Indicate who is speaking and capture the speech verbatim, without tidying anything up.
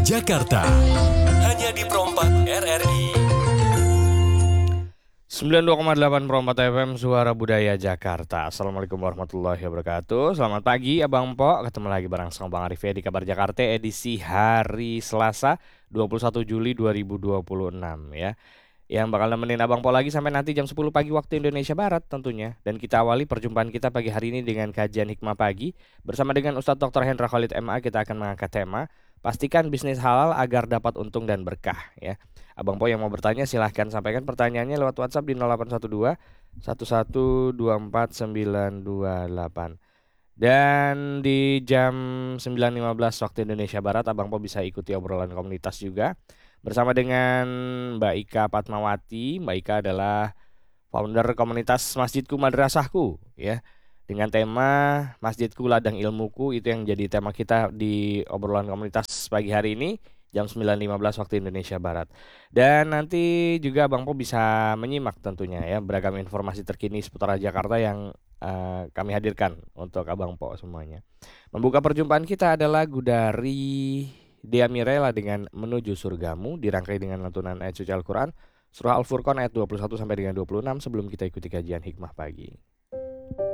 Speaker 1: Jakarta. Hanya di Perompak R R I.
Speaker 2: sembilan puluh dua koma delapan Perompak F M Suara Budaya Jakarta. Assalamualaikum warahmatullahi wabarakatuh. Selamat pagi Abang Po. Ketemu lagi bareng sama Bang Arif ya di Kabar Jakarta edisi hari Selasa dua puluh satu Juli dua ribu dua puluh enam ya. Yang bakal nemenin Abang Po lagi sampai nanti jam sepuluh pagi waktu Indonesia Barat tentunya. Dan kita awali perjumpaan kita pagi hari ini dengan kajian hikmah pagi. Bersama dengan Ustadz doktor Hendra Khalid M A kita akan mengangkat tema pastikan bisnis halal agar dapat untung dan berkah ya. Abang Po yang mau bertanya silahkan sampaikan pertanyaannya lewat WhatsApp di nol delapan satu dua satu satu dua empat sembilan dua delapan. Dan di jam sembilan lima belas waktu Indonesia Barat Abang Po bisa ikuti obrolan komunitas juga bersama dengan Mbak Ika Patmawati. Mbak Ika adalah founder komunitas Masjidku Madrasahku ya. Dengan tema Masjidku Ladang Ilmuku, itu yang jadi tema kita di obrolan komunitas pagi hari ini jam sembilan lima belas waktu Indonesia Barat. Dan nanti juga Bang Po bisa menyimak tentunya ya beragam informasi terkini seputar Jakarta yang uh, kami hadirkan untuk Abang Po semuanya. Membuka perjumpaan kita ada lagu dari Dea Mirela dengan Menuju Surgamu, dirangkai dengan lantunan ayat suci Al-Quran Surah Al-Furqan ayat dua puluh satu sampai dengan dua puluh enam sebelum kita ikuti kajian hikmah pagi.